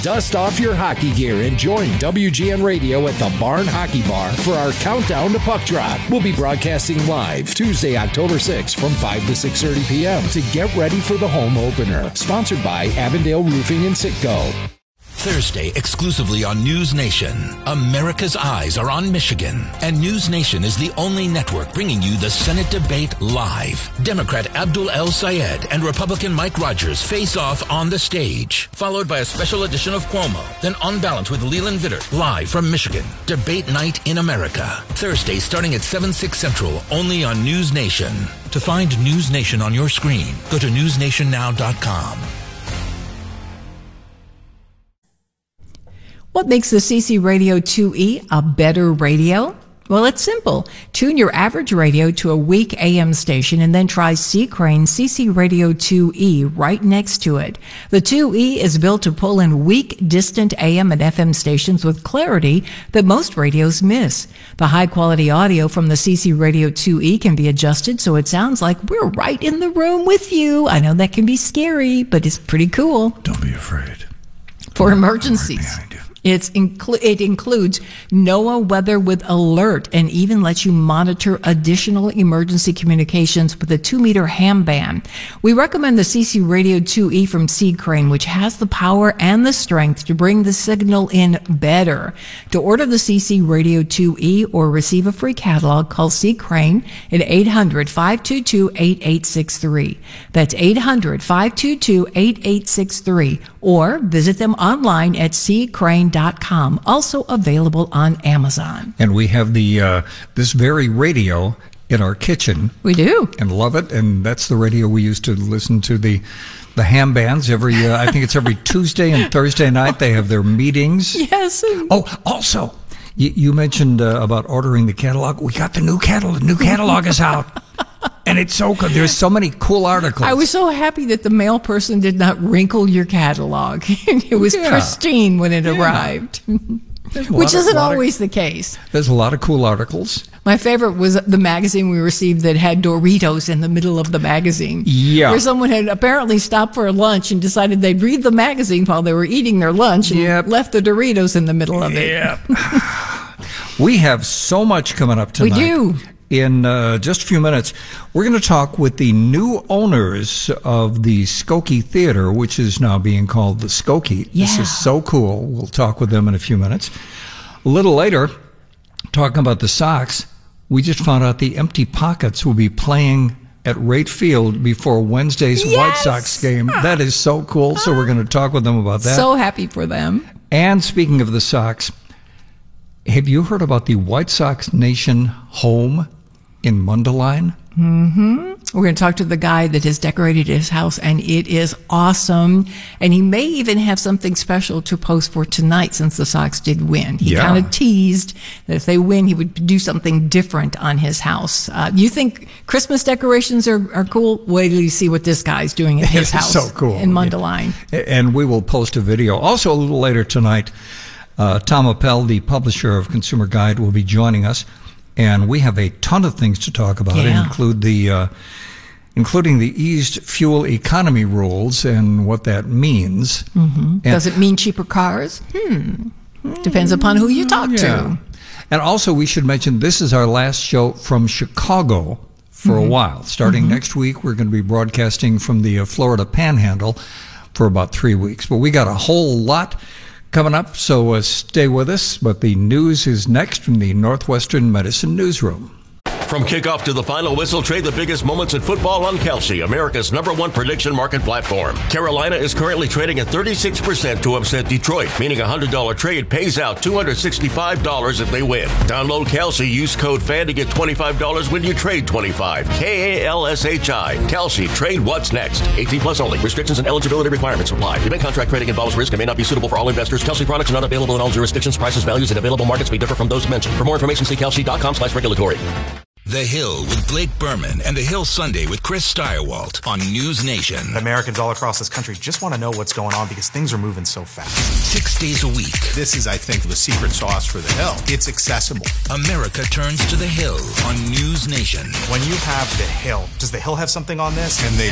Dust off your hockey gear and join WGN Radio at the Barn Hockey Bar for our countdown to puck drop. We'll be broadcasting live Tuesday, October 6th from 5 to 6:30 p.m. to get ready for the home opener. Sponsored by Avondale Roofing and Citgo. Thursday, exclusively on News Nation. America's eyes are on Michigan, and News Nation is the only network bringing you the Senate debate live. Democrat Abdul El-Sayed and Republican Mike Rogers face off on the stage, followed by a special edition of Cuomo, then On Balance with Leland Vittert, live from Michigan. Debate night in America. Thursday, starting at 7/6 Central, only on News Nation. To find News Nation on your screen, go to newsnationnow.com. What makes the CC Radio 2E a better radio? Well, it's simple. Tune your average radio to a weak AM station and then try C. Crane CC Radio 2E right next to it. The 2E is built to pull in weak, distant AM and FM stations with clarity that most radios miss. The high-quality audio from the CC Radio 2E can be adjusted so it sounds like we're right in the room with you. I know that can be scary, but it's pretty cool. Don't be afraid. For emergencies. It includes NOAA Weather with Alert and even lets you monitor additional emergency communications with a 2-meter ham band. We recommend the CC Radio 2E from C. Crane, which has the power and the strength to bring the signal in better. To order the CC Radio 2E or receive a free catalog, call C. Crane at 800-522-8863. That's 800-522-8863. Or visit them online at ccrane.com. Also available on Amazon. And we have the this very radio in our kitchen. We do. And love it. And that's the radio we used to listen to the ham bands every, I think it's every Tuesday and Thursday night. They have their meetings. Yes. Oh, also, you mentioned about ordering the catalog. We got the new catalog. The new catalog is out. And it's so good. There's so many cool articles. I was so happy that the mail person did not wrinkle your catalog. It was pristine when it arrived, which isn't always the case. There's a lot of cool articles. My favorite was the magazine we received that had Doritos in the middle of the magazine. Yeah. Where someone had apparently stopped for lunch and decided they'd read the magazine while they were eating their lunch and left the Doritos in the middle of it. Yeah. We have so much coming up tonight. We do. In just a few minutes, we're going to talk with the new owners of the Skokie Theater, which is now being called the Skokie. Yeah. This is so cool. We'll talk with them in a few minutes. A little later, talking about the Sox, we just found out the Empty Pockets will be playing at Rate Field before Wednesday's White Sox game. That is so cool. So we're going to talk with them about that. So happy for them. And speaking of the Sox, have you heard about the White Sox Nation home in Mundelein? Mm-hmm. We're going to talk to the guy that has decorated his house, and it is awesome. And he may even have something special to post for tonight since the Sox did win. He kind of teased that if they win, he would do something different on his house. You think Christmas decorations are cool? Wait till you see what this guy's doing at his house so cool. in Mundelein. Yeah. And we will post a video. Also, a little later tonight, Tom Appel, the publisher of Consumer Guide, will be joining us. And we have a ton of things to talk about, including the eased fuel economy rules and what that means. Mm-hmm. Does it mean cheaper cars? Depends upon who you talk to. And also, we should mention this is our last show from Chicago for a while. Starting next week, we're going to be broadcasting from the Florida Panhandle for about 3 weeks. But we got a whole lot coming up, so stay with us. But the news is next from the Northwestern Medicine Newsroom. From kickoff to the final whistle, trade the biggest moments in football on Kalshi, America's #1 prediction market platform. Carolina is currently trading at 36% to upset Detroit, meaning a $100 trade pays out $265 if they win. Download Kalshi, use code FAN to get $25 when you trade $25. KALSHI. Kalshi, trade what's next. 18 plus only. Restrictions and eligibility requirements apply. Event contract trading involves risk and may not be suitable for all investors. Kalshi products are not available in all jurisdictions. Prices, values, and available markets may differ from those mentioned. For more information, see kalshi.com/regulatory. The Hill with Blake Berman and The Hill Sunday with Chris Steyerwalt on News Nation. Americans all across this country just want to know what's going on because things are moving so fast. 6 days a week. This is, I think, the secret sauce for The Hill. It's accessible. America turns to The Hill on News Nation. When you have The Hill, does The Hill have something on this? And they